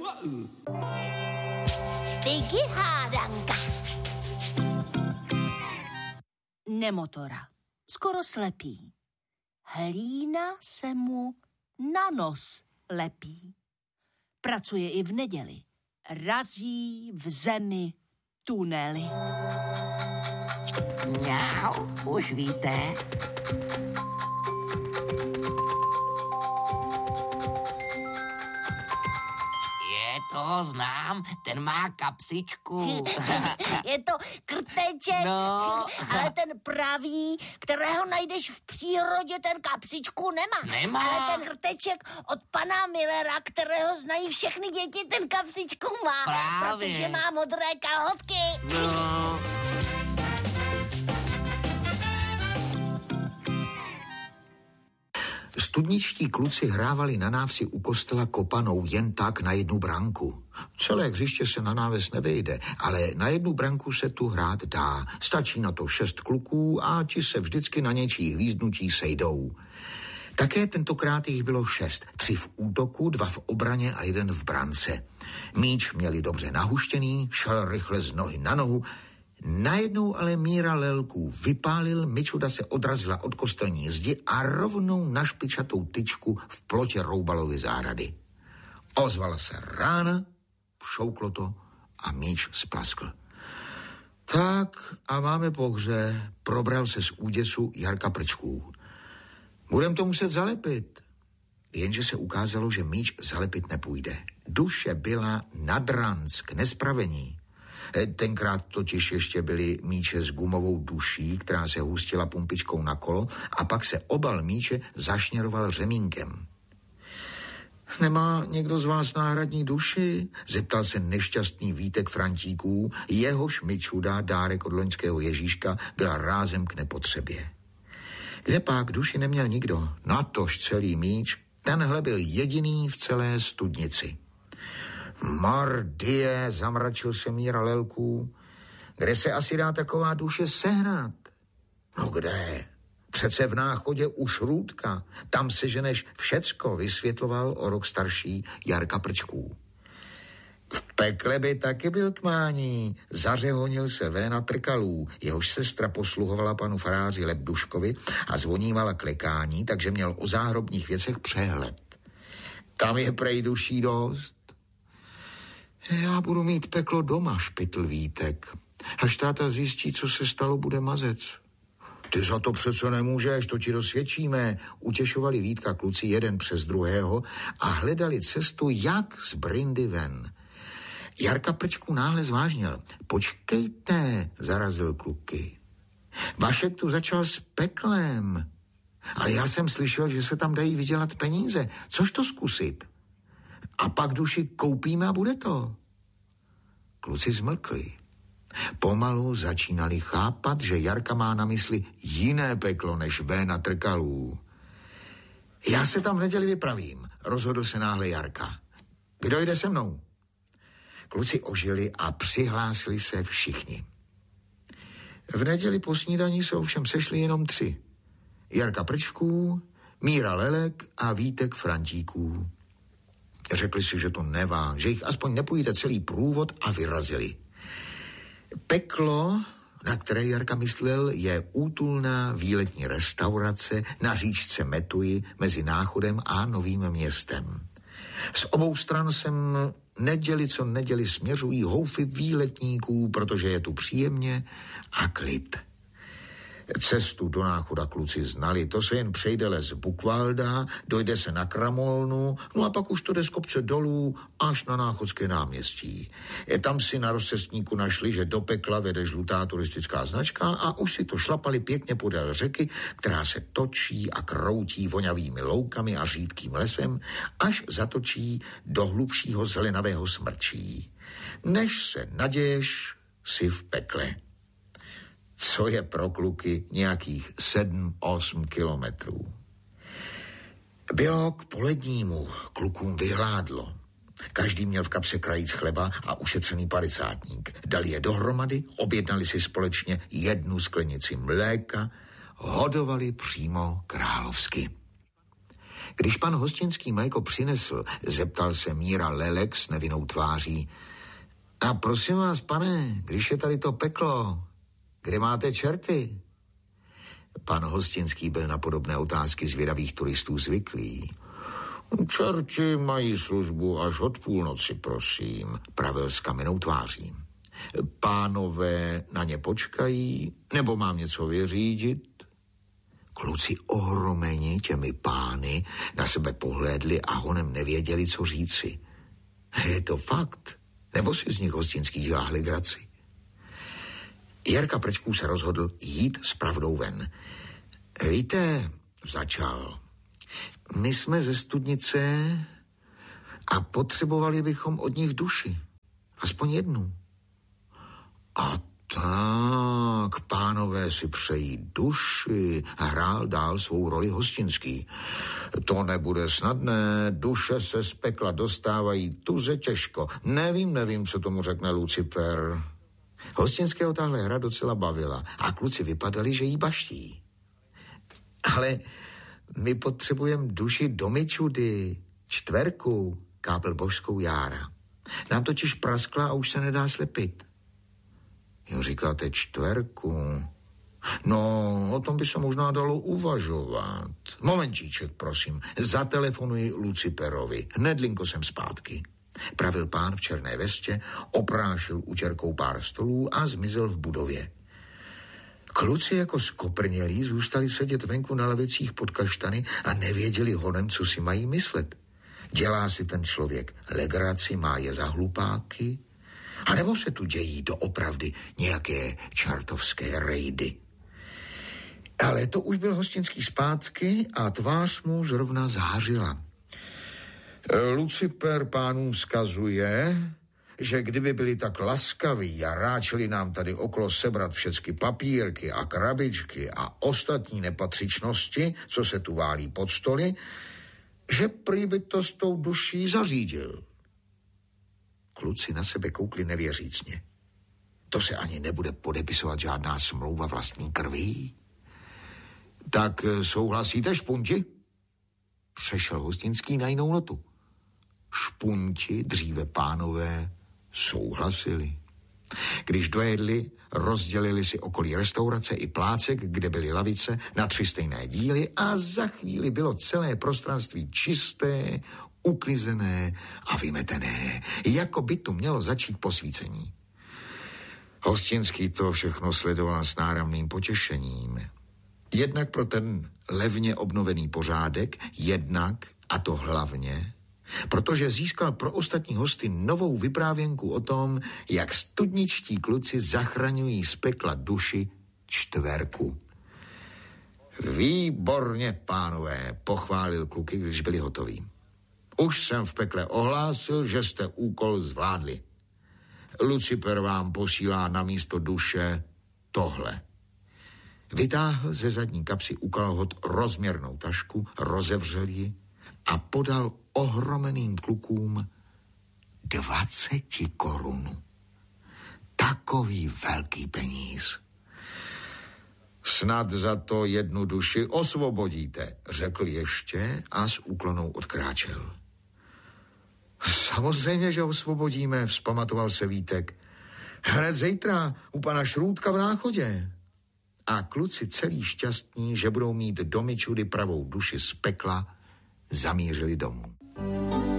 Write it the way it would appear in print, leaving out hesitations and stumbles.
Piggy hádanka. Nemotora, skoro slepý. Hlína se mu na nos lepí. Pracuje i v neděli. Razí v zemi tunely. Mňau, už víte. To znám, ten má kapsičku. Je to krteček, no. Ale ten pravý, kterého najdeš v přírodě, ten kapsičku nemá. Ale ten krteček od pana Millera, kterého znají všechny děti, ten kapsičku má. Právě. Protože má modré kalhotky. No. Studničtí kluci hrávali na návsi u kostela kopanou jen tak na jednu branku. Celé hřiště se na náves nevejde, ale na jednu branku se tu hrát dá. Stačí na to 6 kluků a ti se vždycky na něčí hvízdnutí sejdou. Také tentokrát jich bylo 6. 3 v útoku, 2 v obraně a 1 v brance. Míč měli dobře nahuštěný, šel rychle z nohy na nohu. Najednou ale Míra Lelků vypálil, Mičuda se odrazila od kostelní zdi a rovnou na špičatou tyčku v plotě Roubalovy zahrady. Ozvala se rána, šouklo to a míč splaskl. Tak a máme po hře, probral se z úděsu Jarka Prčků. Budem to muset zalepit. Jenže se ukázalo, že míč zalepit nepůjde. Duše byla nad ranc k nespravení. Tenkrát totiž ještě byly míče s gumovou duší, která se hustila pumpičkou na kolo a pak se obal míče zašněroval řemínkem. Nemá někdo z vás náhradní duši? Zeptal se nešťastný Vítek Frantíků, jehož Mičuda, dárek od loňského Ježíška, byla rázem k nepotřebě. Kdepak duši neměl nikdo, natož celý míč, tenhle byl jediný v celé studnici. Mardie, zamračil se Míra Lelků. Kde se asi dá taková duše sehnat? No kde? Přece v Náchodě u Šrůdka. Tam seženeš všecko, vysvětloval o rok starší Jarka Prčků. V pekle by taky byl k mání, zařehonil se Véna Trkalů, jehož sestra posluhovala panu faráři Lebduškovi a zvonívala klekání, takže měl o záhrobních věcech přehled. Tam je prej duší dost. Já budu mít peklo doma, špitl Vítek. Až táta zjistí, co se stalo, bude mazec. Ty za to přece nemůžeš, to ti dosvědčíme. Utěšovali Vítka kluci jeden přes druhého a hledali cestu, jak z brindy ven. Jarka Prčku náhle zvážnil. Počkejte, zarazil kluky. Vašek tu začal s peklem. Ale já jsem slyšel, že se tam dají vydělat peníze. Což to zkusit? A pak duši koupíme a bude to. Kluci zmlkli. Pomalu začínali chápat, že Jarka má na mysli jiné peklo než Véna Trkalů. Já se tam v neděli vypravím, rozhodl se náhle Jarka. Kdo jde se mnou? Kluci ožili a přihlásili se všichni. V neděli po snídaní se ovšem sešli jenom 3. Jarka Prčků, Míra Lelek a Vítek Frantíků. Řekli si, že to nevá, že jich aspoň nepůjde celý průvod a vyrazili. Peklo, na které Jarka myslel, je útulná výletní restaurace na říčce Metuji mezi Náchodem a Novým Městem. Z obou stran sem neděli co neděli směřují houfy výletníků, protože je tu příjemně a klid. Cestu do Náchoda kluci znali, to se jen přejde les Bukvalda, dojde se na Kramolnu, no a pak už to jde z kopce dolů až na Náchodské náměstí. Tam si na rozcestníku našli, že do pekla vede žlutá turistická značka a už si to šlapali pěkně podél řeky, která se točí a kroutí vonavými loukami a řídkým lesem, až zatočí do hlubšího zelenavého smrčí. Než se naděješ, si v pekle. Co je pro kluky nějakých 7-8 kilometrů. Bylo k polednímu, klukům vyhládlo. Každý měl v kapse krajíc chleba a ušetřený padesátník. Dali je dohromady, objednali si společně 1 sklenici mléka, hodovali přímo královsky. Když pan Hostinský mléko přinesl, zeptal se Míra Lelek s nevinnou tváří: a prosím vás, pane, když je tady to peklo, kde máte čerty? Pan Hostinský byl na podobné otázky zvědavých turistů zvyklý. Čerti mají službu až od půlnoci, prosím, pravil s kamennou tváří. Pánové na ně počkají, nebo mám něco vyřídit? Kluci ohromeni těmi pány na sebe pohlédli a honem nevěděli, co říci. Je to fakt? Nebo si z nich Hostinský dělá legraci? Jirka Prčků se rozhodl jít s pravdou ven. Víte, začal, my jsme ze Studnice a potřebovali bychom od nich duši. Aspoň jednu. A tak, pánové si přejí duši, hrál dál svou roli Hostinský. To nebude snadné, duše se z pekla dostávají tuze těžko. Nevím, co tomu řekne Luciper. Hostinského tahle hra docela bavila a kluci vypadali, že jí baští. Ale my potřebujeme duši do Mičudy, 4, kápl božskou Jára. Nám totiž praskla a už se nedá slepit. Jo, říkáte 4. No, o tom by se možná dalo uvažovat. Momentíček, prosím, zatelefonuji Luciperovi. Hnedlinko jsem zpátky. Pravil pán v černé vestě, oprášil utěrkou pár stolů a zmizel v budově. Kluci jako skoprnělí zůstali sedět venku na lavicích pod kaštany a nevěděli honem, co si mají myslet. Dělá si ten člověk legraci, má je za hlupáky? A nebo se tu dějí doopravdy nějaké čartovské rejdy? Ale to už byl Hostinský zpátky a tvář mu zrovna zářila. Luciper pánům vzkazuje, že kdyby byli tak laskaví a ráčili nám tady okolo sebrat všechny papírky a krabičky a ostatní nepatřičnosti, co se tu válí pod stoly, že prý by to s tou duší zařídil. Kluci na sebe koukli nevěřícně. To se ani nebude podepisovat žádná smlouva vlastní krví? Tak souhlasíte, špunti? Přešel Hostinský na jinou notu. Špunti, dříve pánové, souhlasili. Když dojedli, rozdělili si okolí restaurace i plácek, kde byly lavice, na 3 stejné díly a za chvíli bylo celé prostranství čisté, uklizené a vymetené, jako by tu mělo začít posvícení. Hostinský to všechno sledoval s náramným potěšením. Jednak pro ten levně obnovený pořádek, jednak, a to hlavně, protože získal pro ostatní hosty novou vyprávěnku o tom, jak studničtí kluci zachraňují z pekla duši 4. Výborně, pánové, pochválil kluky, když byli hotoví. Už jsem v pekle ohlásil, že jste úkol zvládli. Luciper vám posílá na místo duše tohle. Vytáhl ze zadní kapsy u kalhot rozměrnou tašku, rozevřel ji a podal ohromeným klukům 20 korun. Takový velký peníz. Snad za to jednu duši osvobodíte, řekl ještě a s úklonou odkráčel. Samozřejmě, že osvobodíme, vzpamatoval se Vítek. Hned zítra u pana Šrůdka v Náchodě. A kluci celý šťastní, že budou mít do Mičudy pravou duši z pekla, zamířili domů.